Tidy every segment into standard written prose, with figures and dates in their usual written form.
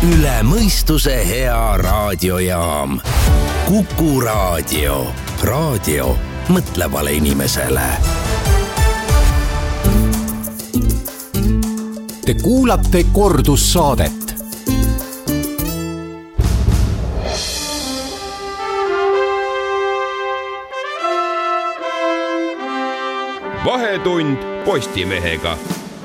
üle mõistuse hea raadiojaam. Kuku Raadio. Raadio mõtlevale inimesele. Te kuulate kordussaadet. Vahetund Postimehega.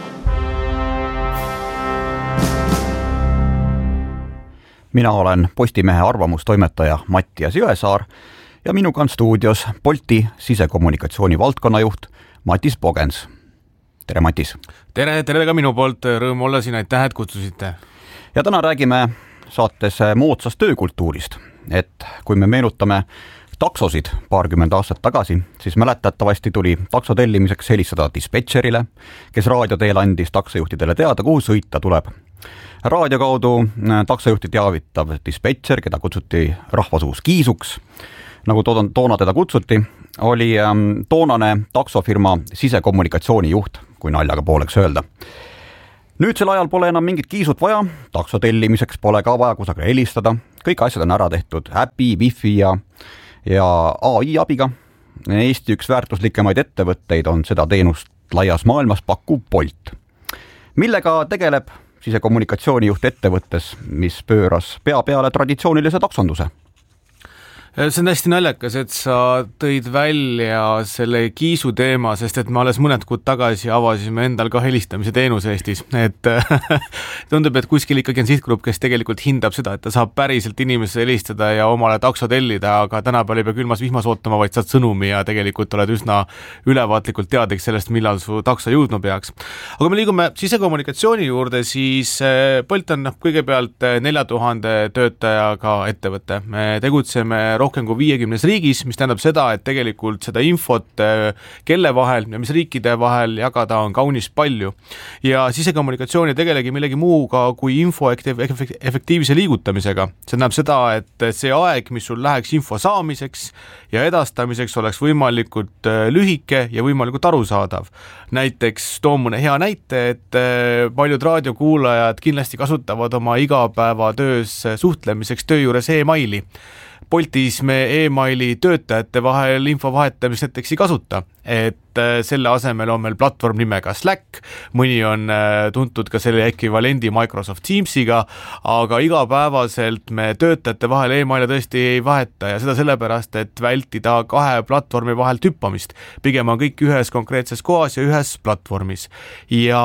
Mina olen Postimehe arvamustoimetaja Mattias Jõesaar ja minuga on stuudios Bolti sisekommunikatsiooni valdkonnajuht Matis Pogens. Tere, Matis! Tere ka minu poolt, rõõm olla siin, aitäh, et kutsusite. Ja täna räägime saates moodsast töökultuurist, et kui me meenutame taksosid paarkümmend aastat tagasi, siis mäletatavasti tuli takso tellimiseks helistada dispetšerile, kes raadio teel andis taksojuhtidele teada, kuhu sõita tuleb. Raadio kaudu taksojuhti teavitav dispetšer, keda kutsuti rahvasuus Kiisuks, nagu toona teda kutsuti, oli toonane taksofirma sisekommunikatsiooni juht, kui naljaga pooleks öelda. Nüüdsel ajal pole enam mingit Kiisut vaja, takso tellimiseks pole ka vaja kusagil helistada, kõik asjad on ära tehtud äpi, wifi ja AI abiga. Eesti üks väärtuslikemaid ettevõtteid on seda teenust laias maailmas pakkuv Bolt. Millega tegeleb sisekommunikatsioonijuht ettevõttes, mis pööras pea peale traditsioonilise taksonduse? See on hästi naljakas, et sa tõid välja selle Kiisu teema, sest et me alles mõned kuud tagasi avasime endal ka helistamise teenuse Eestis. Et tundub, et kuskil ikkagi on sihtgrupp, kes tegelikult hindab seda, et ta saab päriselt inimesse helistada ja omale takso tellida, aga tänapäeval ei pea külmas vihmas ootama, vaid saad sõnumi ja tegelikult oled üsna ülevaatlikult teadlik sellest, millal su takso jõudma peaks. Aga me liigume sisekommunikatsiooni juurde, siis Bolt on kõigepealt 4000 töötajaga ettevõte. Me tegutseme rohkem kui 50 riigis, mis tähendab seda, et tegelikult seda infot kelle vahel ja mis riikide vahel jagada on kaunis palju. Ja sisekommunikatsiooni tegelegi millegi muuga kui info efektiivse liigutamisega. See tähendab seda, et see aeg, mis sul läheks info saamiseks ja edastamiseks, oleks võimalikult lühike ja võimalikult arusaadav. Näiteks toon mõne hea näite, et paljud raadiokuulajad kindlasti kasutavad oma igapäevatöös suhtlemiseks töö juures e-maili. Boltis me e-maili töötajate vahel info vahetamist näiteks ei kasuta, et selle asemel on meil platvorm nimega Slack, mõni on tuntud ka selle ekvivalendi Microsoft Teamsiga, aga igapäevaselt me töötajate vahel e-maile tõesti ei vaheta ja seda sellepärast, et vältida kahe platvormi vahel tüppamist. Pigem on kõik ühes konkreetses kohas ja ühes platvormis. Ja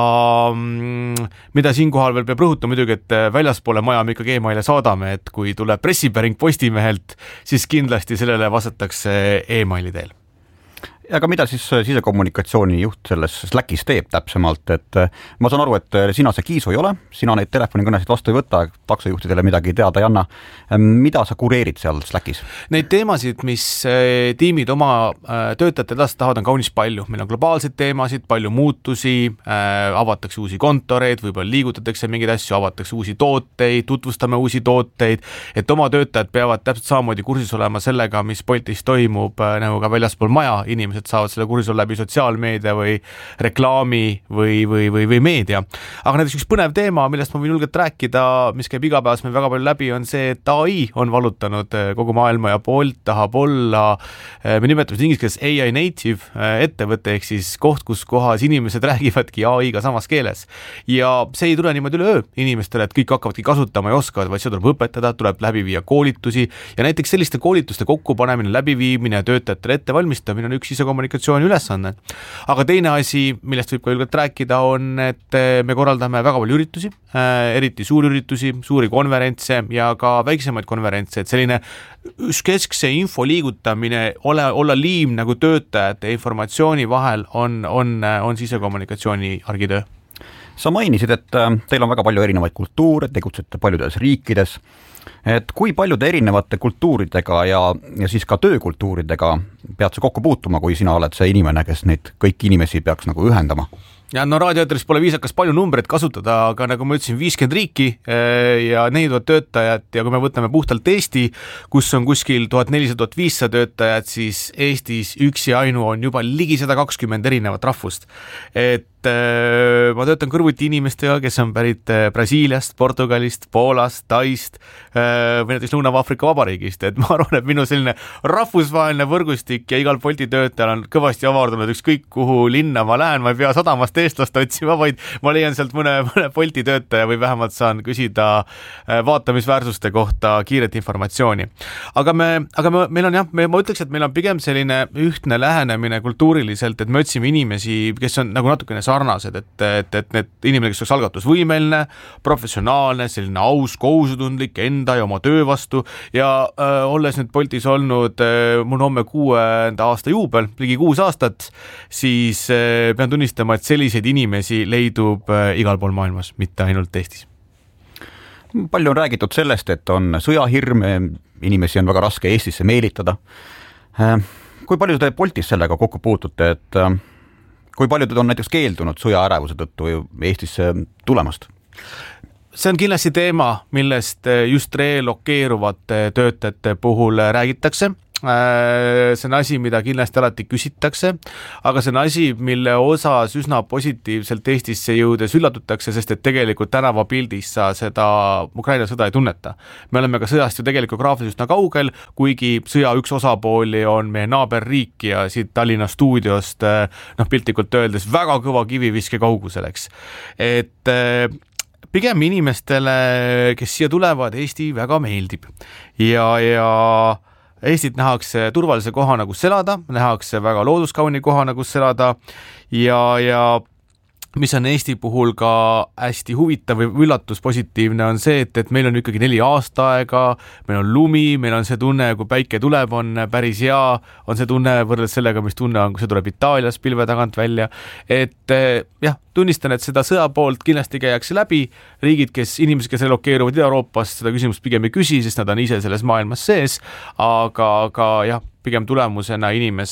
mida siinkohal veel peab rõhuta muidugi, et väljaspoole maja me ikkagi e-maile saadame, et kui tuleb pressipäring Postimehelt, siis kindlasti sellele vastatakse e-maili teel. Aga mida siis sisekommunikatsiooni juht selles Slackis teeb täpsemalt, et ma saan aru, et sina see Kiisu ei ole, sina neid telefonikõnesid vastu ei võta, taksojuhtidele midagi teada ei anna. Mida sa kureerid seal Slackis? Neid teemasid, mis tiimid oma töötajate edasi tahavad, on kaunis palju. Meil on globaalseid teemasid, palju muutusi, avatakse uusi kontoreid, võib-olla liigutatakse mingeid asju, avatakse uusi tooteid, tutvustame uusi tooteid, et oma töötajad peavad täpselt samamoodi kursis olema sellega, mis Boltis toimub nagu ka väljaspool maja. Inimesed saavad selle kursis olla läbi sotsiaalmeedia või reklaami või meedia. Aga näiteks üks põnev teema, millest ma võin julgelt rääkida, mis käib igapäevas meil väga palju läbi, on see, et AI on vallutanud kogu maailma ja Bolt tahab olla, me nimetame inglise keeles AI native ettevõte, ehk siis koht, kus kohas inimesed räägivadki AI-ga samas keeles. Ja see ei tule niimoodi üleöö inimestele, et kõik hakkavadki kasutama ja oskavad, vaid see tuleb õpetada, tuleb läbi viia koolitusi ja näiteks selliste koolituste kokkupanemine, läbiviimine ja töötajatele ettevalmistamine on üks kommunikatsiooni ülesanne. Aga teine asi, millest võib ka julgelt rääkida, on, et me korraldame väga palju üritusi, eriti suuri üritusi, suuri konverentse ja ka väiksemaid konverentse, et selline keskse info liigutamine, olla liim nagu töötajate informatsiooni vahel on sisekommunikatsiooni argitöö. Sa mainisid, et teil on väga palju erinevaid kultuure, tegutsete paljudes riikides. Et kui paljude erinevate kultuuridega ja siis ka töökultuuridega pead sa kokku puutuma, kui sina oled see inimene, kes neid kõiki inimesi peaks nagu ühendama? Ja no raadioeetris pole viisakas palju numbreid kasutada, aga nagu ma ütlesin, 50 riiki ja 4000 töötajat ja kui me võtame puhtalt Eesti, kus on kuskil 1400-1500 töötajat, siis Eestis üksi ainu on juba ligi 120 erinevat rahvust. Et ma töötan kõrvuti inimestega, kes on pärit Brasiiliast, Portugalist, Poolast, Taist või näiteks Lõuna-Aafrika Vabariigist, et ma arvan, et minu selline rahvusvaheline võrgustik ja igal Bolti töötajal on kõvasti avardunud ükskõik kuhu linna ma lähen, ma ei pea sadamast eestlast otsima, vaid ma leian sealt mõne Bolti töötaja või vähemalt saan küsida vaatamisväärsuste kohta kiiret informatsiooni. Aga meil on ma ütleks, et meil on pigem selline ühtne lähenemine kultuuriliselt, et me otsime inimesi, kes on nagu natukene sarnased, et need inimene, kes oleks algatusvõimeline, professionaalne, selline aus, kohusutundlik enda ja oma töö vastu ja olles nüüd Boltis olnud mul homme 6. aasta juubel, ligi 6 aastat, siis pean tunnistama, et selliseid inimesi leidub igal pool maailmas, mitte ainult Eestis. Palju on räägitud sellest, et on sõjahirm, inimesi on väga raske Eestisse meelitada. Kui palju te Boltis sellega kokku puutute, et kui paljud on näiteks keeldunud sõjaärevuse tõttu Eestisse tulemast? See on kindlasti teema, millest just relokeeruvate töötajate puhul räägitakse. See on asi, mida kindlasti alati küsitakse, aga see on asi, mille osas üsna positiivselt Eestisse jõudes üllatutakse, sest et tegelikult tänavapildis sa seda Ukraina sõda ei tunneta. Me oleme ka sõjast ju tegelikult graafiliselt üsna kaugel, kuigi sõja üks osapooli on meie naaberriik ja siit Tallinna stuudiost piltlikult öeldes väga kõva kiviviske kaugusel, eks. Et pigem inimestele, kes siia tulevad, Eesti väga meeldib ja Eestit nähakse turvalise kohana, kus elada, nähakse väga looduskauni kohana, kus elada ja mis on Eesti puhul ka hästi huvitav või üllatus positiivne on see, et meil on ikkagi 4 aastaaega, meil on lumi, meil on see tunne, kui päike tuleb, on päris hea, on see tunne võrreldes sellega, mis tunne on, kui see tuleb Itaalias pilve tagant välja, et jah, tunnistan, et seda sõja poolt kindlasti käiakse läbi, riigid, inimesed, kes relokeeruvad Ida-Euroopast, seda küsimust pigem ei küsi, sest nad on ise selles maailmas sees, aga jah, pigem tulemusena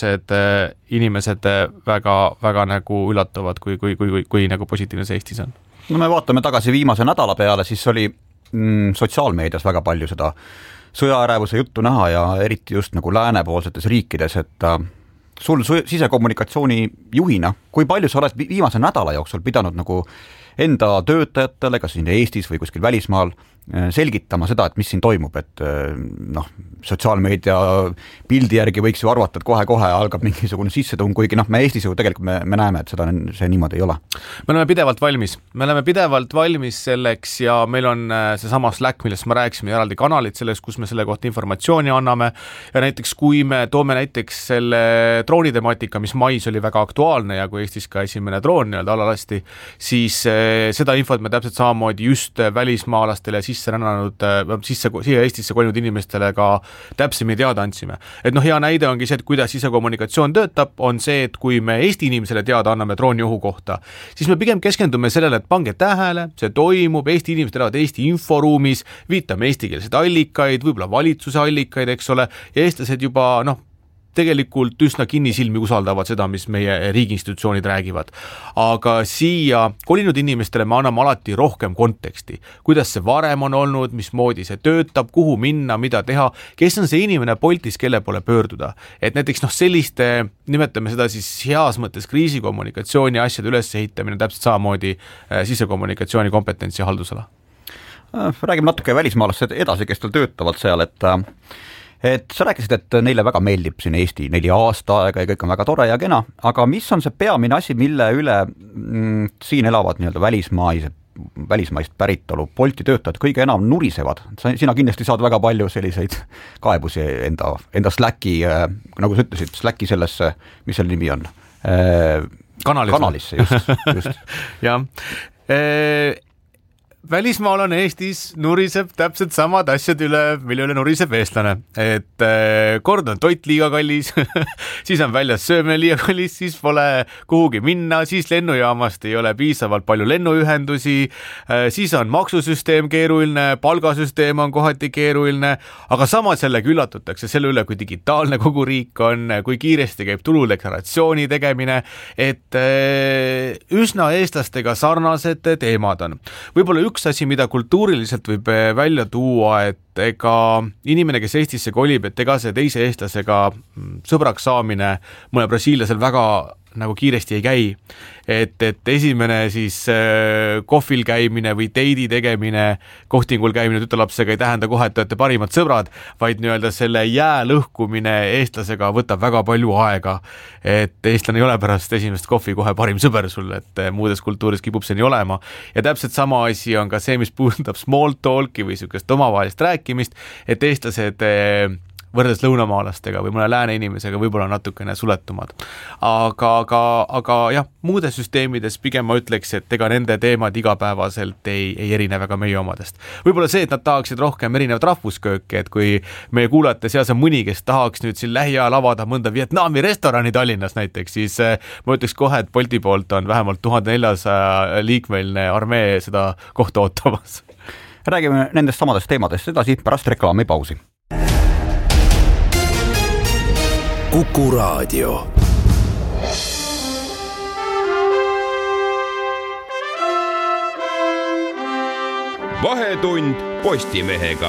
inimesed väga nagu üllatuvad, kui nagu positiivne see Eestis on. No me vaatame tagasi viimase nädala peale, siis oli sotsiaalmeedias väga palju seda sõjaärevuse juttu näha ja eriti just nagu läänepoolsetes riikides, et sul sisekommunikatsiooni juhina, kui palju sa oled viimase nädala jooksul pidanud nagu enda töötajatele, kas siin Eestis või kuskil välismaal selgitama seda, et mis siin toimub, et sotsiaalmeedia pildi järgi võiks ju arvata, et kohe-kohe algab mingisugune sissetung, kuigi me Eestis ju tegelikult me näeme, et see niimoodi ei ole. Me oleme pidevalt valmis selleks ja meil on seesama Slack, millest ma rääkisime, eraldi kanalid selleks, kus me selle kohta informatsiooni anname ja näiteks kui me toome näiteks selle droonitemaatika, mis mais oli väga aktuaalne ja kui Eestis ka esimene droon alalasti, siis seda infot me täpselt samamoodi just välismaalastele siia Eestisse kolinud inimestele ka täpsemini teada andsime. Et hea näide ongi see, et kuidas sisekommunikatsioon töötab, on see, et kui me Eesti inimesele teada anname drooni ohu kohta, siis me pigem keskendume sellele, et pange tähele, see toimub, Eesti inimesed elavad Eesti inforuumis, viitame eestikeelseid allikaid, võib-olla valitsuse allikaid, eks ole, ja eestlased juba tegelikult üsna kinnisilmi usaldavad seda, mis meie riigiinstitutsioonid räägivad. Aga siia kolinud inimestele me anname alati rohkem konteksti. Kuidas see varem on olnud, mismoodi see töötab, kuhu minna, mida teha, kes on see inimene Boltis, kelle poole pöörduda. Et näiteks selliste, nimetame seda siis heas mõttes kriisikommunikatsiooni asjade ülesehitamine täpselt samamoodi sisekommunikatsiooni kompetentsi ja haldusala. Räägime natuke välismaalast edasi, kes tal töötavad seal, et sa rääkisid, et neile väga meeldib siin Eesti 4 aastaaega ja kõik on väga tore ja kena, aga mis on see peamine asi, mille üle siin elavad välismaist päritolu Bolti töötajad kõige enam nurisevad? Sina kindlasti saad väga palju selliseid kaebusi enda Slacki, nagu sa ütlesid, Slacki sellesse, mis selle nimi on? Kanalisse, just. jah. Välismaalane Eestis nuriseb täpselt samad asjad üle, mille üle nuriseb eestlane. Et kord on toit liiga kallis, siis on väljas söömine liiga kallis, siis pole kuhugi minna, siis lennujaamast ei ole piisavalt palju lennuühendusi, siis on maksusüsteem keeruline, palgasüsteem on kohati keeruline, aga samas jällegi üllatutakse selle üle, kui digitaalne kogu riik on, kui kiiresti käib tuludeklaratsiooni tegemine, et üsna eestlastega sarnased teemad on. Võib-olla üks asi, mida kultuuriliselt võib välja tuua, et ega inimene, kes Eestisse kolib, et ega see teise eestlasega sõbraks saamine mõne brasiillasel väga nagu kiiresti ei käi. Et esimene siis kohvil käimine või teidi tegemine, kohtingul käimine tütarlapsega ei tähenda kohe, et olete parimad sõbrad, vaid nii-öelda selle jää lõhkumine eestlasega võtab väga palju aega. Et eestlane ei ole pärast esimest kohvi kohe parim sõber sulle, et muudes kultuuris kipub see nii olema. Ja täpselt sama asi on ka see, mis puudutab small talki või sükest omavahelist rääkimist, et eestlased võrreldes lõunamaalastega või mõne lääne inimesega võib-olla natukene suletumad. Aga jah, muudes süsteemides pigem ma ütleks, et ega nende teemad igapäevaselt ei erine väga meie omadest. Võib-olla see, et nad tahaksid rohkem erinevat rahvuskööki, et kui meie kuulajate seas on mõni, kes tahaks nüüd siin lähiajal avada mõnda Vietnami restorani Tallinnas näiteks, siis ma ütleks kohe, et Bolti poolt on vähemalt 1400 liikmeline armee seda kohta ootamas. Räägime nendest samadest teemadest edasi pärast reklaamipausi. Kuku Raadio. Vahetund Postimehega.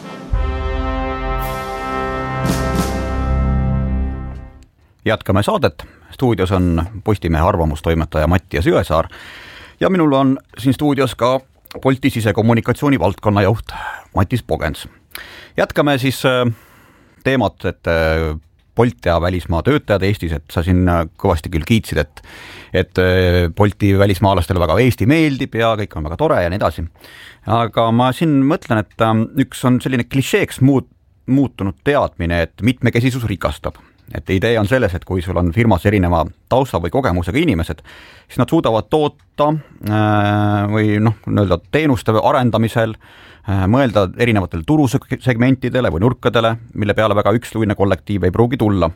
Jätkame saadet. Stuudios on Postimehe arvamustoimetaja Mattias Jõesaar ja minul on siin stuudios ka Bolti sisekommunikatsiooni valdkonna juht Matis Pogens. Jätkame siis teemat, et Bolt ja välismaa töötajad Eestis, et sa siin kõvasti küll kiitsid, et Bolti välismaalastele väga Eesti meeldib ja kõik on väga tore ja nii edasi. Aga ma siin mõtlen, et üks on selline klišeeks muutunud teadmine, et mitmekesisus rikastab. Et idee on selles, et kui sul on firmas erineva tausta või kogemusega inimesed, siis nad suudavad toota või nii-öelda teenuste arendamisel mõelda erinevatele turusegmentidele või nurkadele, mille peale väga üksluine kollektiiv ei pruugi tulla.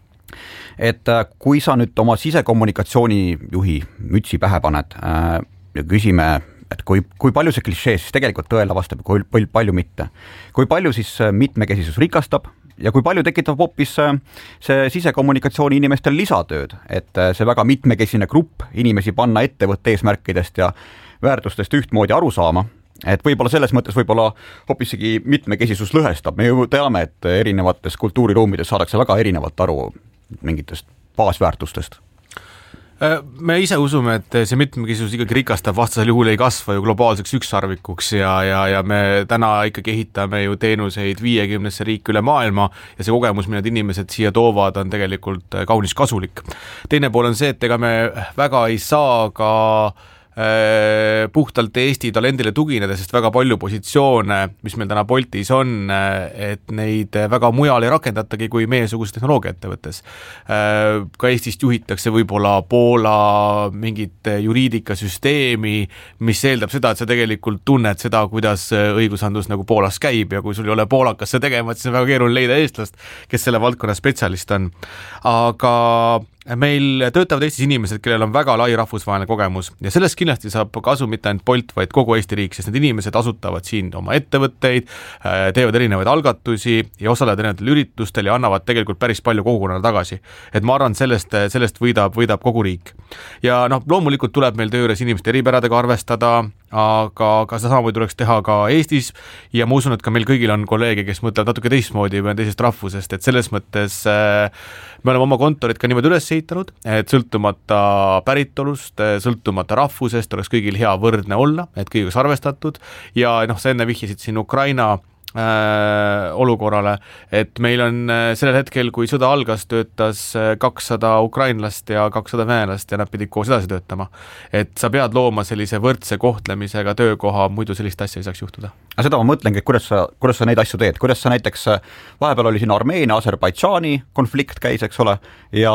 Et kui sa nüüd oma sisekommunikatsiooni juhi mütsi pähe paned ja küsime, et kui palju see klišee siis tegelikult tõele vastab, kui palju mitte. Kui palju siis mitmekesisus rikastab ja kui palju tekitab hoopis see sisekommunikatsiooni inimestel lisatööd, et see väga mitmekesine grupp inimesi panna ettevõtte eesmärkidest ja väärtustest ühtmoodi aru saama, et võib-olla selles mõttes hoopisegi mitmekesisus lõhestab. Me ju teame, et erinevates kultuuriruumides saadakse väga erinevalt aru mingitest baasväärtustest. Me ise usume, et see mitmekesisus ikkagi rikastab, vastasel juhul ei kasva ju globaalseks ükssarvikuks ja me täna ikkagi ehitame ju teenuseid 50 riiki üle maailma ja see kogemus, mida inimesed siia toovad, on tegelikult kaunis kasulik. Teine pool on see, et ega me väga ei saa ka puhtalt Eesti talendile tugineda, sest väga palju positsioone, mis meil täna Boltis on, et neid väga mujal ei rakendatagi kui meiesuguse tehnoloogiaettevõttes. Ka Eestist juhitakse võib-olla Poola mingit juriidikasüsteemi, mis eeldab seda, et sa tegelikult tunned seda, kuidas õigusandlus nagu Poolas käib ja kui sul ei ole poolakas see tegema, siis on väga keeruline leida eestlast, kes selle valdkonna spetsialist on. Aga meil töötavad Eestis inimesed, kellel on väga lai rahvusvaheline kogemus ja sellest kindlasti saab kasu mitte ainult Bolt, vaid kogu Eesti riik, sest need inimesed asutavad siin oma ettevõtteid, teevad erinevaid algatusi ja osalevad erinevatel üritustel ja annavad tegelikult päris palju kogukonnale tagasi. Et ma arvan, sellest võidab kogu riik. Ja loomulikult tuleb meil töö juures inimeste eripäradega arvestada, aga seda samamoodi tuleks teha ka Eestis ja ma usun, et ka meil kõigil on kolleege, kes mõtlevad natuke teistmoodi või on teisest rahvusest, et selles mõttes me oleme oma kontorit ka niimoodi üles ehitanud, et sõltumata päritolust, sõltumata rahvusest oleks kõigil hea võrdne olla, et kõigiga arvestatud ja sa enne vihjasid siin Ukraina olukorrale, et meil on sellel hetkel, kui sõda algas, töötas 200 ukrainlast ja 200 venelast ja nad pidid koos edasi töötama. Et sa pead looma sellise võrdse kohtlemisega töökoha, muidu sellist asja ei saaks juhtuda. Aga seda ma mõtlengi, kuidas sa neid asju teed, kuidas sa näiteks, vahepeal oli siin Armeenia, Aserbaidžaani konflikt käis, eks ole, ja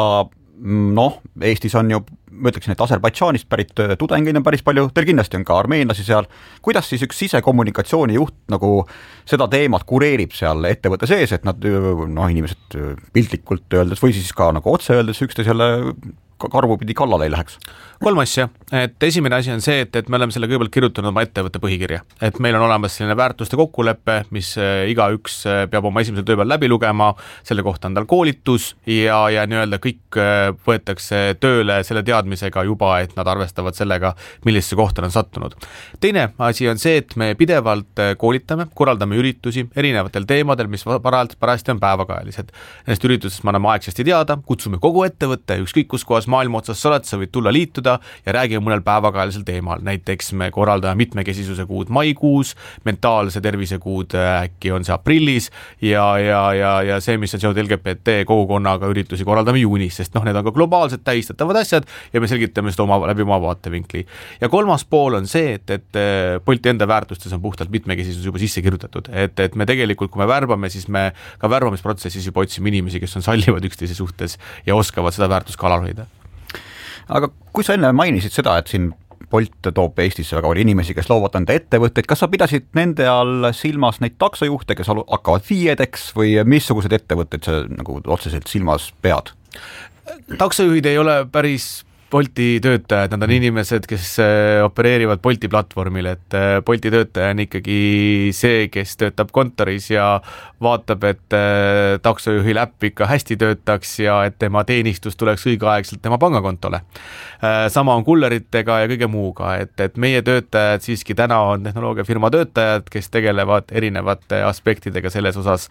Eestis on ju, ma ütleksin, et Aserbaidžaanist pärit tudengeid on päris palju, teil kindlasti on ka armeenlasi seal. Kuidas siis üks sisekommunikatsiooni juht nagu seda teemat kureerib seal ettevõtte sees, et nad inimesed piltlikult öeldes või siis ka nagu otse öeldes üksteisele karvupidi kallale ei läheks? 3 asja, et esimene asi on see, et me oleme selle kõigepealt kirjutanud oma ettevõtte põhikirja, et meil on olemas selline väärtuste kokkulepe, mis igaüks peab oma esimesel tööpäeval läbi lugema, selle kohta on tal koolitus ja nii-öelda kõik võetakse tööle selle teadmisega juba, et nad arvestavad sellega, millisesse kohta on sattunud. Teine asi on see, et me pidevalt koolitame, korraldame üritusi erinevatel teemadel, mis parajasti on päevakajalised. Nendest üritusest me anname aegsasti teada, kutsume kogu ettevõtte, ükskõik kus kohas kummas maailma otsas sa oled, sa võid tulla liituda ja räägime mõnel päevakajalisel teemal. Näiteks me korraldame mitmekesisuse kuud maikuus, mentaalse tervise kuud äkki on see aprillis ja see, mis on seotud LGBT kogukonnaga üritusi korraldame juunis, sest need on ka globaalselt tähistatavad asjad ja me selgitame seda läbi oma vaatevinkli. Ja kolmas pool on see, et Bolti enda väärtustes on puhtalt mitmekesisus juba sisse kirjutatud, et me tegelikult, kui me värbame, siis me ka värbamisprotsessis juba otsime inimesi, kes on sallivad üksteise suhtes ja oskavad seda väärtust ka alal hoida. Aga kui sa enne mainisid seda, et siin Bolt toob Eestisse väga palju inimesi, kes loovad enda ettevõtteid, kas sa pidasid nende all silmas neid taksojuhte, kes hakkavad FIE-deks või missugused ettevõtted sa nagu otseselt silmas pead? Taksojuhid ei ole päris Bolti töötajad, nad on inimesed, kes opereerivad Bolti platvormil, et Bolti töötaja on ikkagi see, kes töötab kontoris ja vaatab, et taksojuhil äpp ikka hästi töötaks ja et tema teenistus tuleks õigeaegselt tema pangakontole. Sama on kulleritega ja kõige muuga, et meie töötajad siiski täna on tehnoloogiafirma töötajad, kes tegelevad erinevate aspektidega selles osas,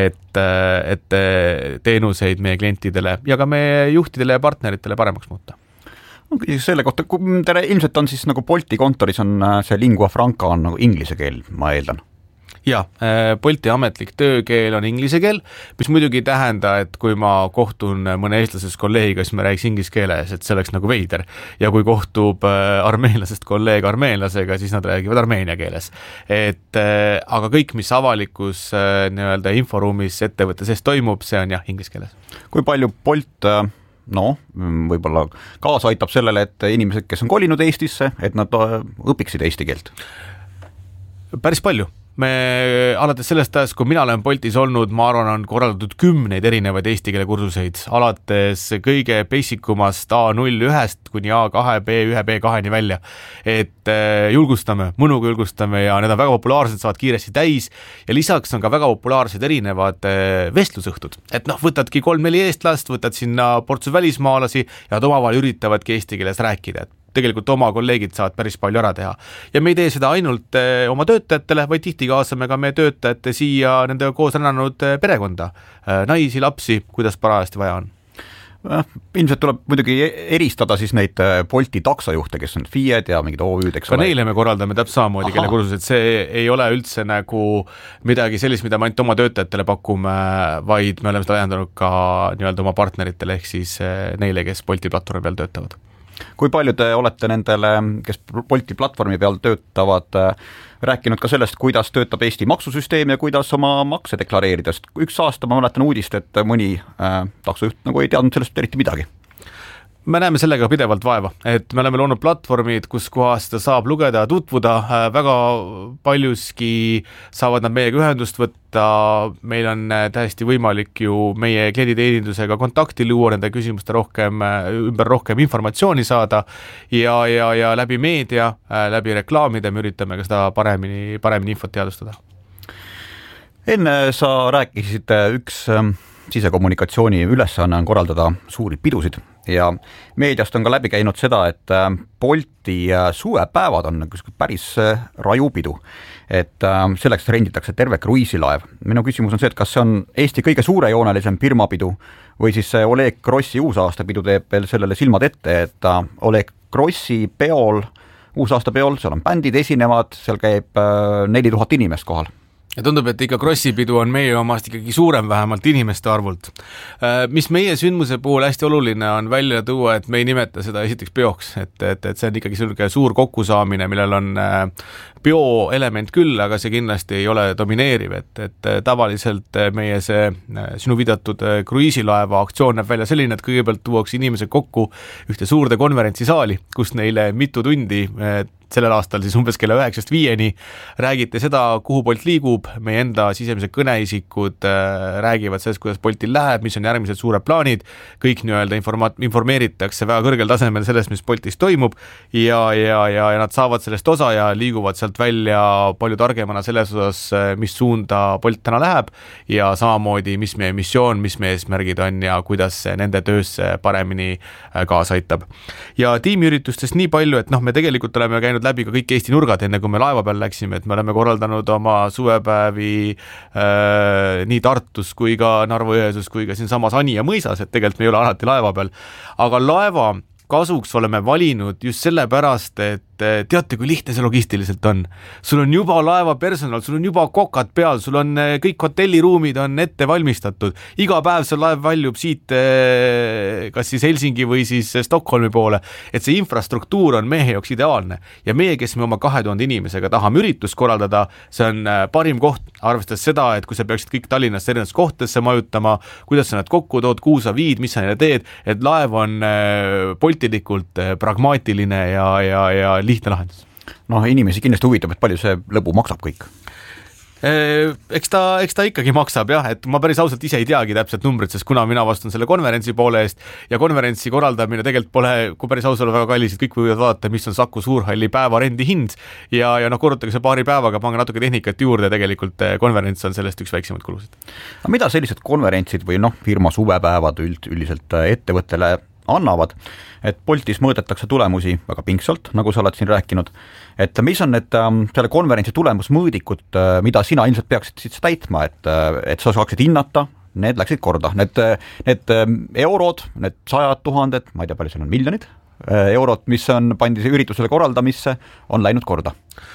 et teenuseid meie klientidele ja ka meie juhtidele ja partneritele paremaks muuta. Selle kohta, ilmselt on siis nagu Bolti kontoris on see lingua franca on nagu inglise keel, ma eeldan. Jaa, Bolti ametlik töökeel on inglise keel, mis muidugi ei tähenda, et kui ma kohtun mõne eestlasest kolleegiga, siis me räägiks inglise keeles, et see oleks nagu veider. Ja kui kohtub armeenlasest kolleeg armeenlasega, siis nad räägivad armeenia keeles. Aga kõik, mis avalikus nii-öelda inforuumis ettevõtte sees toimub, see on jah, inglise keeles. Kui palju Bolt võib-olla kaasa aitab sellele, et inimesed, kes on kolinud Eestisse, et nad õpiksid eesti keelt? Päris palju. Me alates sellest ajast, kui mina olen Boltis olnud, ma arvan, on korraldatud 10 erinevaid eesti keele kursuseid, alates kõige basikumast A01 kuni A2, B1, B2-ni välja. Et julgustame, mõnuga julgustame ja need on väga populaarsed, saavad kiiresti täis ja lisaks on ka väga populaarsed erinevad vestlusõhtud. Et võtadki 3-4 eestlast, võtad sinna portsu välismaalasi ja nad omavahel üritavadki eesti keeles rääkida, et tegelikult oma kolleegid saavad päris palju ära teha. Ja me ei tee seda ainult oma töötajatele, vaid tihti kaasame ka meie töötajate siia nendega koos rännanud perekonda, naisi, lapsi, kuidas parajasti vaja on. Ilmselt tuleb muidugi eristada siis neid Bolti taksojuhte, kes on FIE-d ja mingid OÜ-d, eks ole. Ka neile me korraldame täpselt samamoodi, kelle kursused, see ei ole üldse nagu midagi sellist, mida me ainult oma töötajatele pakume, vaid me oleme seda laiendanud ka nii-öelda oma partneritele ehk siis neile, kes Bolti platvormi peal töötavad. Kui palju te olete nendele, kes Bolti platvormi peal töötavad, rääkinud ka sellest, kuidas töötab Eesti maksusüsteem ja kuidas oma makse deklareerida? Üks aasta ma mäletan uudist, et mõni taksojuht nagu ei teadnud sellest eriti midagi. Me näeme sellega pidevalt vaeva, et me oleme loonud platvormid, kus kohas seda saab lugeda ja tutvuda, väga paljuski saavad nad meiega ühendust võtta, meil on täiesti võimalik ju meie klienditeenindusega kontakti luua, nende küsimuste ümber rohkem informatsiooni saada ja läbi meedia, läbi reklaamide me üritame ka seda paremini infot teadustada. Enne sa rääkisid üks sisekommunikatsiooni ülesanne on korraldada suuri pidusid ja meediast on ka läbi käinud seda, et Bolti suvepäevad on päris rajupidu, et selleks renditakse terve kruiisilaev. Minu küsimus on see, et kas see on Eesti kõige suurejoonelisem firmapidu või siis see Oleg Grossi uusaastapidu teeb veel sellele silmad ette, et Oleg Grossi peol, uusaastapeol, seal on bändid esinevad, seal käib 4000 inimest kohal. Ja tundub, et ikka Grossi-pidu on meie omast ikkagi suurem vähemalt inimeste arvult. Mis meie sündmuse puhul hästi oluline on välja tuua, et me ei nimeta seda esiteks peoks, et see on ikkagi selline suur kokkusaamine, millel on bioelement küll, aga see kindlasti ei ole domineeriv, et tavaliselt meie see sinu viidatud kruiisilaeva aktsioon näeb välja selline, et kõigepealt tuuakse inimesed kokku ühte suurde konverentsisaali, kus neile mitu tundi sellel aastal siis umbes kella 9-5 räägite seda, kuhu Bolt liigub, meie enda sisemised kõneisikud räägivad sellest, kuidas Boltil läheb, mis on järgmised suured plaanid, kõik nii-öelda informeeritakse väga kõrgel tasemel sellest, mis Boltis toimub ja nad saavad sellest osa ja liiguvad sealt sealt välja palju targemana selles osas, mis suunda Bolt täna läheb ja samamoodi, mis meie missioon, mis meie eesmärgid on ja kuidas nende töösse paremini kaasa aitab. Ja tiimiüritustest nii palju, et me tegelikult oleme käinud läbi ka kõik Eesti nurgad, enne kui me laeva peal läksime, et me oleme korraldanud oma suvepäevi nii Tartus kui ka Narva-Jõesuus kui ka siin samas Anija mõisas, et tegelikult me ei ole alati laeva peal, aga laeva kasuks oleme valinud just sellepärast, et teate, kui lihtne see logistiliselt on. Sul on juba laeva personal, sul on juba kokad peal, sul on kõik hotelliruumid on ette valmistatud. Iga päev see laev väljub siit kas siis Helsingi või siis Stockholmi poole, et see infrastruktuur on meie jaoks ideaalne. Ja meie, kes me oma 2000 inimesega tahame üritust korraldada, see on parim koht, arvestades seda, et kui sa peaksid kõik Tallinnas erinevates kohtadesse majutama, kuidas sa nad kokku tood, kuhu sa viid, mis sa neile teed, et laev on poltilikult pragmaatiline ja lihtne lahendus. Inimesi kindlasti huvitab, et palju see lõbu maksab kõik? Eks ta ikkagi maksab jah, et ma päris ausalt ise ei teagi täpselt numbrit, sest kuna mina vastun selle konverentsi poole eest ja konverentsi korraldamine tegelikult pole, kui päris ausalt väga kallis, et kõik võivad vaadata, mis on Saku Suurhalli päevarendi hind ja korrutage see paari päevaga, pange natuke tehnikat juurde, tegelikult konverents on sellest üks väiksemaid kulusid. Mida sellised konverentsid või firma suvepäevad üldiselt ettevõttele annavad, et Boltis mõõdetakse tulemusi väga pingsalt, nagu sa oled siin rääkinud, et mis on need selle konverentsi tulemusmõõdikud, mida sina ilmselt peaksid siis täitma, et sa saaksid hinnata, need läksid korda, need eurod, need 100 000, ma ei tea, palju seal on miljonid eurot, mis on pandi üritusele korraldamisse, on läinud korda.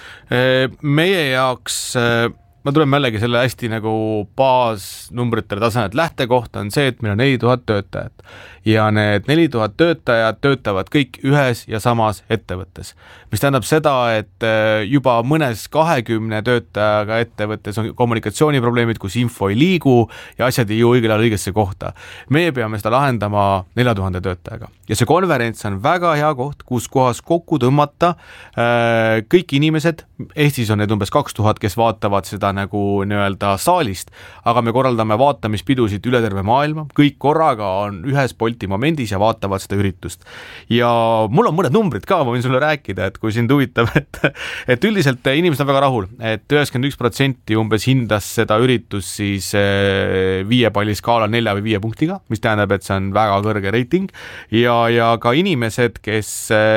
Meie jaoks ma tuleme jällegi selle hästi nagu baasnumbritele tasemel, et lähtekoht on see, et meil on 4000 töötajat ja need 4000 töötajad töötavad kõik ühes ja samas ettevõttes, mis tähendab seda, et juba mõnes 20 töötajaga ettevõttes on kommunikatsiooniprobleemid, kus info ei liigu ja asjad ei jõua õigel ajal õigesse kohta. Meie peame seda lahendama 4000 töötajaga ja see konverents on väga hea koht, kus kohas kokku tõmmata kõik inimesed, Eestis on need umbes 2000, kes vaatavad seda nagu nii-öelda saalist, aga me korraldame vaatamispidusid üle terve maailma, kõik korraga on ühes Bolti momendis ja vaatavad seda üritust. Ja mul on mõned numbrid ka, ma võin sulle rääkida, et kui sind huvitab, et üldiselt inimesed on väga rahul, et 91% umbes hindas seda üritust siis 5 palli skaala 4 või 5 punktiga, mis tähendab, et see on väga kõrge reiting ja ka inimesed, kes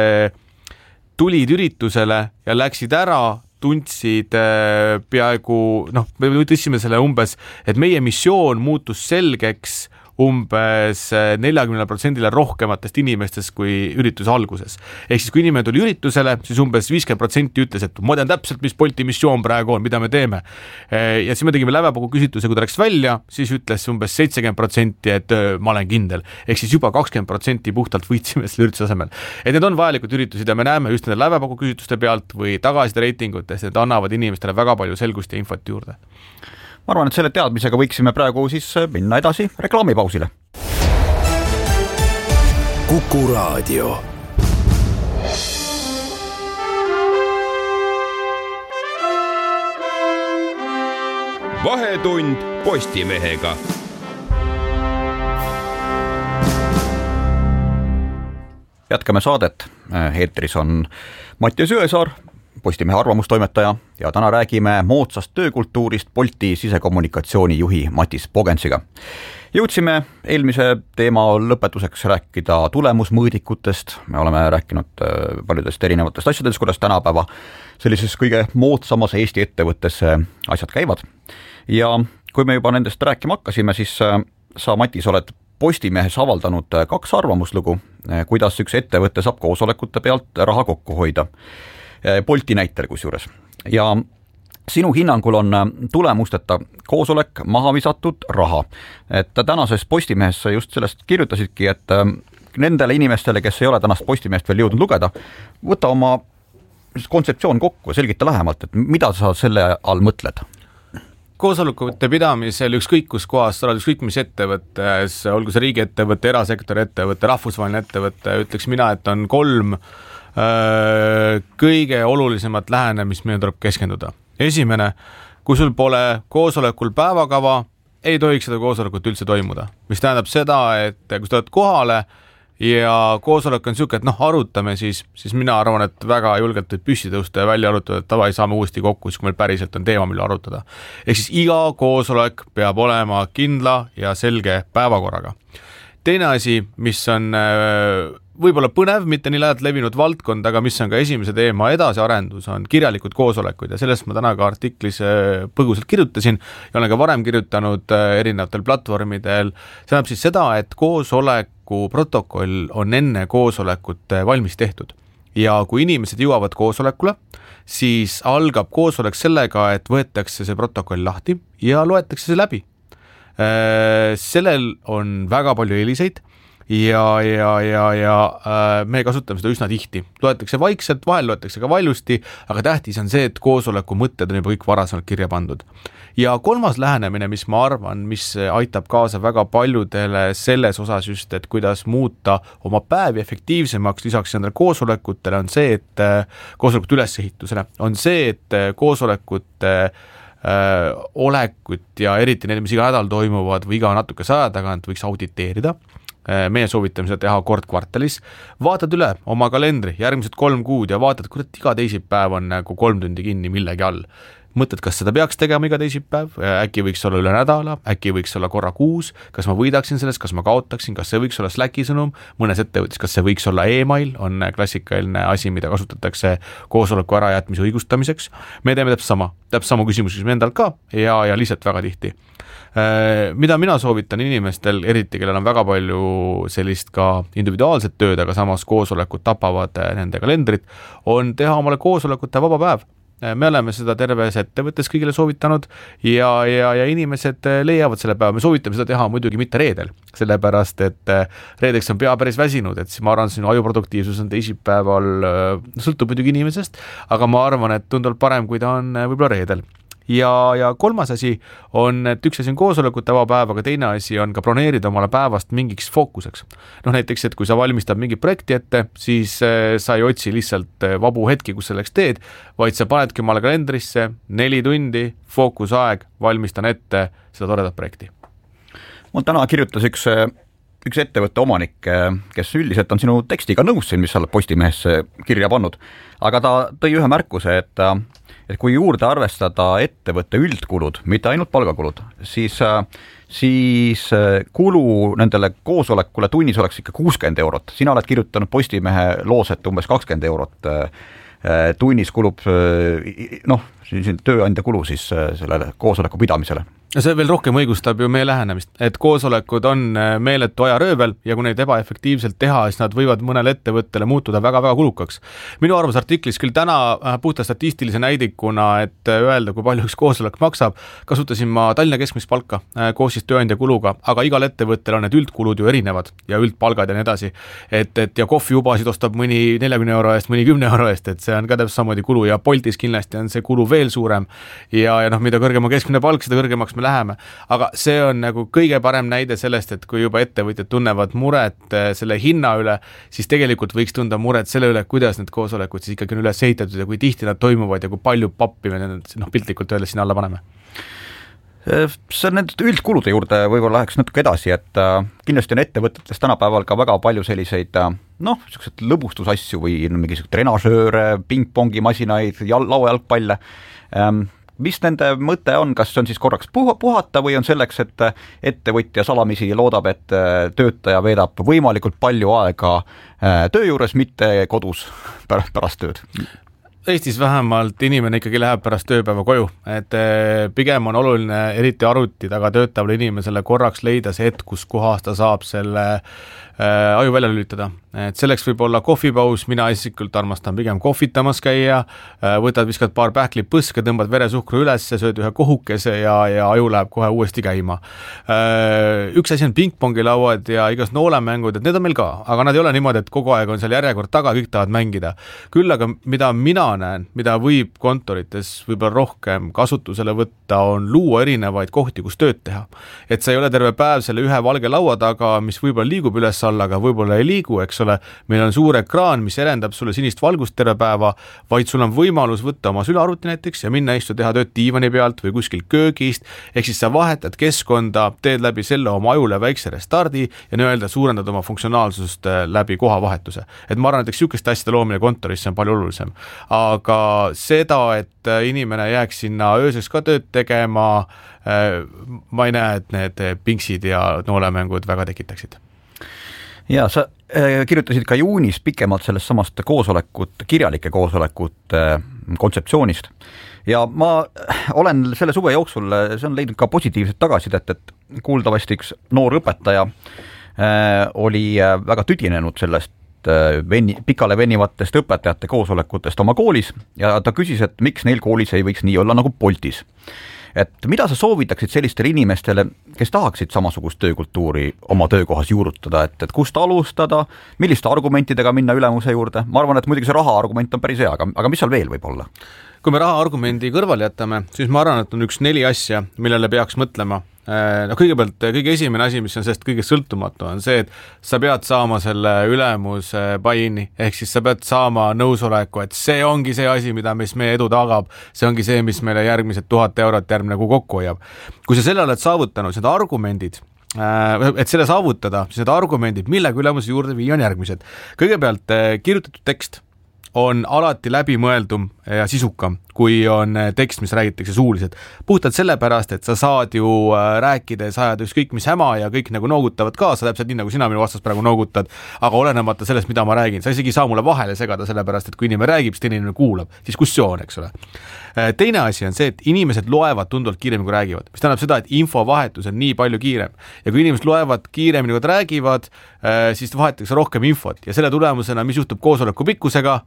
tulid üritusele ja läksid ära, tundsid peaaegu, me tõstsime selle umbes, et meie missioon muutus selgeks umbes 40% rohkematest inimestest kui ürituse alguses. Ehk siis kui inimene tuli üritusele, siis umbes 50% ütles, et ma tean täpselt, mis Bolti missioon praegu on, mida me teeme. Ja siis me tegime lävepaku küsitluse, kui ta läks välja, siis ütles umbes 70%, et ma olen kindel. Ehk siis juba 20% puhtalt võitsime selle ürituse asemel. Et need on vajalikud üritusid ja me näeme just nende lävepaku küsitluste pealt või tagaside reitingutest, et annavad inimestele väga palju selgust ja infot juurde. Ma arvan, et selle teadmisega võiksime praegu siis minna edasi reklaamipausile. Kuku Raadio. Vahetund Postimehega. Jätkame saadet. Eetris on Mattias Jõesaar, Postimehe arvamustoimetaja ja täna räägime moodsast töökultuurist Bolti sisekommunikatsiooni juhi Matis Pogensiga. Jõudsime eelmise teema lõpetuseks rääkida tulemusmõõdikutest, me oleme rääkinud paljudest erinevatest asjadest, kuidas tänapäeva sellises kõige moodsamas Eesti ettevõttes asjad käivad. Ja kui me juba nendest rääkima hakkasime, siis sa, Matis, oled Postimehes avaldanud 2 arvamuslugu, kuidas üks ettevõte saab koosolekute pealt raha kokku hoida. Bolti näitel kusjuures. Ja sinu hinnangul on tulemusteta koosolek maha visatud raha. Et tänases Postimehes just sellest kirjutasidki, et nendele inimestele, kes ei ole tänast Postimehest veel jõudnud lugeda, võta oma kontseptsioon kokku ja selgita lähemalt, et mida sa selle all mõtled? Koosolekute pidamisel ükskõik kus kohas, sa oled ükskõik mis ettevõttes, olgu see riigiettevõtte, erasektori ettevõtte, rahvusvaheline ettevõtte, ütleks mina, et on 3 kõige olulisemat lähenemist, millele tuleb keskenduda. Esimene, kui sul pole koosolekul päevakava, ei tohiks seda koosolekut üldse toimuda. Mis tähendab seda, et kui sa oled kohale ja koosolek on niisugune, et arutame siis mina arvan, et väga julgelt võib püssi tõusta ja välja arutada, et davai, saame uuesti kokku, siis kui meil päriselt on teema, mille arutada. Ehk siis iga koosolek peab olema kindla ja selge päevakorraga. Teine asi, mis on võib-olla põnev, mitte nii lähedalt levinud valdkond, aga mis on ka esimese teema edasiarendus, on kirjalikud koosolekud ja sellest ma täna ka artiklis põgusalt kirjutasin ja olen ka varem kirjutanud erinevatel platvormidel. See tähendab siis seda, et koosoleku protokoll on enne koosolekut valmis tehtud ja kui inimesed jõuavad koosolekule, siis algab koosolek sellega, et võetakse see protokoll lahti ja loetakse see läbi. Sellel on väga palju eeliseid ja me kasutame seda üsna tihti. Loetakse vaikselt, vahel loetakse ka valjusti, aga tähtis on see, et koosoleku mõtted on juba kõik varasemalt kirja pandud. Ja kolmas lähenemine, mis ma arvan, mis aitab kaasa väga paljudele selles osas just, et kuidas muuta oma päevi efektiivsemaks lisaks nendele koosolekutele, on see, et koosolekute ülesehitusele, on see, et koosolekute olekut ja eriti need, mis iga nädal toimuvad või iga natuke aja tagant võiks auditeerida. Meie soovitame seda teha kord kvartalis. Vaatad üle oma kalendri järgmised 3 kuud ja vaatad, kurat, iga teisipäev on nagu 3 tundi kinni millegi all. Mõtled, kas seda peaks tegema iga teisipäev, äkki võiks olla üle nädala, äkki võiks olla korra kuus, kas ma võidaksin sellest, kas ma kaotaksin, kas see võiks olla Slacki sõnum, mõnes ettevõttes, kas see võiks olla email, on klassikaline asi, mida kasutatakse koosoleku ärajätmise õigustamiseks. Me teeme täpselt sama küsimus me endal ka ja lihtsalt väga tihti. Mida mina soovitan inimestel, eriti kellel on väga palju sellist ka individuaalset tööd, aga samas koosolekud tapavad nende kalendrit, on teha omale koosolekute vaba päev. Me oleme seda terves ettevõttes kõigile soovitanud ja inimesed leiavad selle päeva. Me soovitame seda teha muidugi mitte reedel, sellepärast et reedeks on pea päris väsinud, et ma arvan, sinu ajuproduktiivsus on teisipäeval, sõltub muidugi inimesest, aga ma arvan, et tunduvalt parem, kui ta on võib-olla reedel. Ja kolmas asi on, et üks asi on koosolekute vaba päev, aga teine asi on ka broneerida omale päevast mingiks fookuseks. Näiteks, et kui sa valmistad mingi projekti ette, siis sa ei otsi lihtsalt vabu hetki, kus selleks teed, vaid sa panedki omale kalendrisse 4 tundi, fookusaeg, valmistan ette seda toredat projekti. Mul täna kirjutas üks ettevõtte omanik, kes üldiselt on sinu tekstiga nõus, mis sa oled Postimehesse kirja pannud, aga ta tõi ühe märkuse, et kui juurde arvestada ettevõtte üldkulud, mitte ainult palgakulud, siis kulu nendele koosolekule tunnis oleks ikka 60 eurot. Sina oled kirjutanud Postimehe loos, et umbes 20 eurot tunnis kulub tööandja kulu siis sellele koosoleku pidamisele. Ja see veel rohkem õigustab ju meie lähenemist, et koosolekud on meeletu ajaröövel ja kui neid ebaefektiivselt teha, siis nad võivad mõnele ettevõttele muutuda väga-väga kulukaks. Minu arvamus artiklis küll täna puhta statistilise näidikuna, et öelda, kui palju üks koosolek maksab, kasutasin ma Tallinna keskmist palka koos siis tööandja kuluga, aga igal ettevõttel on need üldkulud ju erinevad ja üldpalgad ja nii edasi. Ja kohvijubasid ostab mõni 40 euro eest, mõni 10 euro eest, et see on ka täpselt samamoodi kulu ja Boltis kindlasti on see kulu veel suurem ja mida kõrgema keskmine palk, seda kõrgemaks me läheme. Aga see on nagu kõige parem näide sellest, et kui juba ettevõtjad tunnevad muret selle hinna üle, siis tegelikult võiks tunda muret selle üle, kuidas need koosolekud siis ikkagi on üles ehitatud ja kui tihti nad toimuvad ja kui palju pappi me piltlikult öeldes sinna alla paneme. See nende üldkulude juurde võib-olla läheks natuke edasi, et kindlasti on ettevõtetes tänapäeval ka väga palju selliseid sellised lõbustusasju või mingisugused trenažööre, pingpongimasinaid, lauajalgpalle. Mis nende mõte on, kas see on siis korraks puhata või on selleks, et ettevõtja salamisi loodab, et töötaja veedab võimalikult palju aega töö juures, mitte kodus pärast tööd? Eestis vähemalt inimene ikkagi läheb pärast tööpäeva koju, et pigem on oluline eriti arvuti taga töötavale inimesele korraks leida see hetk, kus kohas ta saab selle aju välja lülitada. Et selleks võib olla kohvipaus, mina isiklikult armastan pigem kohvitamas käia, viskad paar pähklit põske, tõmbad veresuhkru üles, sööd ühe kohukese ja aju läheb kohe uuesti käima. Üks asi on pingpongilauad ja igas noolemängud, et need on meil ka, aga nad ei ole niimoodi, et kogu aeg on seal järjekord taga, kõik tahavad mängida. Küll aga mida mina näen, mida võib kontorites võib-olla rohkem kasutusele võtta, on luua erinevaid kohti, kus tööd teha. Et sa ei ole terve päev selle ühe valge laua taga, mis võib-olla liigub üles alla, aga võib-olla ei liigu, eks ole. Meil on suur ekraan, mis erendab sulle sinist valgust terve päeva, vaid sul on võimalus võtta oma sülearvuti näiteks ja minna istu teha tööd diivani pealt või kuskil köögist, ehk siis sa vahetad keskkonda, teed läbi selle oma ajule väikse restardi ja nii-öelda suurendad oma funktsionaalsust läbi kohavahetuse. Et ma arvan, näiteks sihukeste asjade loomine kontorisse on palju olulisem. Aga seda, et inimene jääks sinna ööseks ka tööd tegema, ma ei näe, et need pingsid ja noolemängud väga tekitaksid. Ja sa kirjutasid ka juunis pikemalt sellest samast kirjalike koosolekut kontseptsioonist. Ja ma olen selle suve jooksul, see on leidnud ka positiivset tagasisidet, et kuuldavasti üks noor õpetaja oli väga tüdinenud sellest pikale venivatest õpetajate koosolekutest oma koolis ja ta küsis, et miks neil koolis ei võiks nii olla nagu Boltis. Et mida sa soovitaksid sellistele inimestele, kes tahaksid samasugust töökultuuri oma töökohas juurutada, et kust alustada, milliste argumentidega minna ülemuse juurde? Ma arvan, et muidugi see raha argument on päris hea, aga mis seal veel võib olla? Kui me raha argumendi kõrvale jätame, siis ma arvan, et on üks 4 asja, millele peaks mõtlema. No kõigepealt, kõige esimene asi, mis on sellest kõige sõltumatu, on see, et sa pead saama selle ülemuse buy-in'i, ehk siis sa pead saama nõusoleku, et see ongi see asi, mida mis meie edu tagab, see ongi see, mis meile järgmised 1000 eurot järgmine kuu kokku hoiab. Kui sa selle oled saavutanud, need argumendid, et selle saavutada, siis need argumendid, millega ülemuse juurde viia on järgmised. Kõigepealt kirjutatud tekst on alati läbimõeldum ja sisukam, kui on tekst, mis räägitakse suuliselt. Puhtalt sellepärast, et sa saad ju rääkides ajada ükskõik mis häma ja kõik nagu noogutavad kaasa, täpselt nii nagu sina minu vastas praegu noogutad, aga olenemata sellest, mida ma räägin. Sa isegi saa mulle vahele segada sellepärast, et kui inimene räägib, siis teine inimene kuulab. Diskussioon, eks ole. Teine asi on see, et inimesed loevad tunduvalt kiiremini, kui räägivad. Mis tähendab seda, et infovahetus on nii palju kiirem. Ja kui inimesed loevad kiiremini, kui räägivad, siis vahetakse rohkem infot. Ja selle tulemusena, mis juhtub koosoleku pikkusega,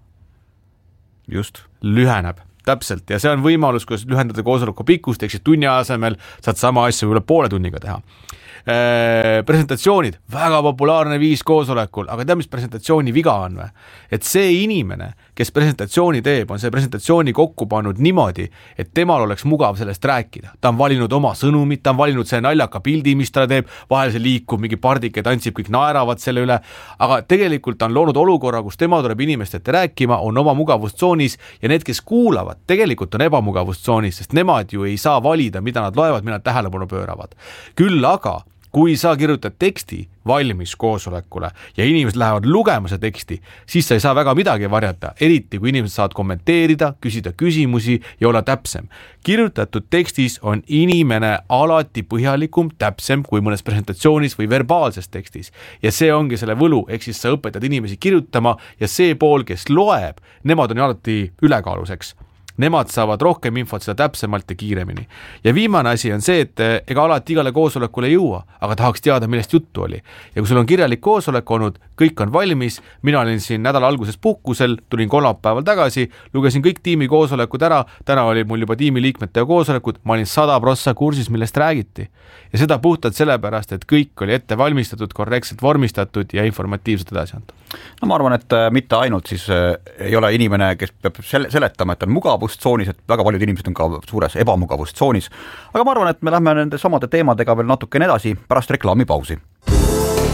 just lüheneb. Täpselt, ja see on võimalus, kus lühendada koosoleku pikkust, ehk siis tunni asemel saad sama asja võib-olla poole tunniga teha. Presentatsioonid, väga populaarne viis koosolekul, aga tead, mis presentatsiooni viga on või? Et see inimene, kes presentatsiooni teeb, on see presentatsiooni kokku pannud niimoodi, et temal oleks mugav sellest rääkida. Ta on valinud oma sõnumit, ta on valinud see naljaka pildi, mis ta teeb, vahel see liikub, mingi pardike tantsib, kõik naeravad selle üle, aga tegelikult on loonud olukorra, kus tema tuleb inimest ette rääkima, on oma mugavustsoonis ja need, kes kuulavad, tegelikult on ebamugavustsoonis, sest nemad ju ei saa valida, mida nad loevad, mida nad tähelepanu pööravad. Küll aga kui sa kirjutad teksti valmis koosolekule ja inimesed lähevad lugema see teksti, siis sa ei saa väga midagi varjata, eriti kui inimesed saavad kommenteerida, küsida küsimusi ja olla täpsem. Kirjutatud tekstis on inimene alati põhjalikum, täpsem kui mõnes presentatsioonis või verbaalses tekstis. Ja see ongi selle võlu, ehk siis sa õpetad inimesi kirjutama ja see pool, kes loeb, nemad on alati ülekaaluseks. Nemad saavad rohkem infot seda täpsemalt ja kiiremini. Ja viimane asi on see, et ega alati igale koosolekule ei jõua, aga tahaks teada, millest juttu oli. Ja kui sul on kirjalik koosolek olnud, kõik on valmis, mina olin siin nädala alguses puhkusel, tulin kolmapäeval tagasi, lugesin kõik tiimi koosolekud ära, täna oli mul juba tiimi liikmete koosolekud, ma olin 100% kursis, millest räägiti. Ja seda puhtalt sellepärast, et kõik oli ette valmistatud, korrektselt vormistatud ja informatiivselt edasi antud. No ma arvan, et mitte ainult siis ei ole inimene, kes peab seletama, et on mugavustsoonis, et väga paljud inimesed on ka suures ebamugavustsoonis, aga ma arvan, et me lähme nende samade teemadega veel natukene edasi pärast reklaamipausi.